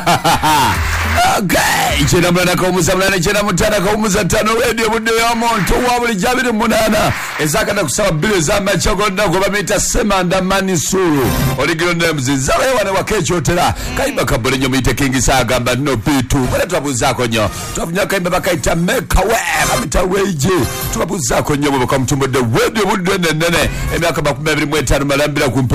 Okay, chena mwana kaumuza mwana chena mutana kaumuza tano radio budde ya monto wabuli jabiri munana ezaka na kusaba bilo za machoko ndako bamita semanda manisuru oligiro nemziza wewe wane wakechotera kaiba kabule nyo mite kingi sagamba no pitu wala tubuzako nyo tufunya kaiba bakaita meka we bamita weje tubuzako nyo baka mtumbo de radio budde nene emyaka 2025 malambira kumpa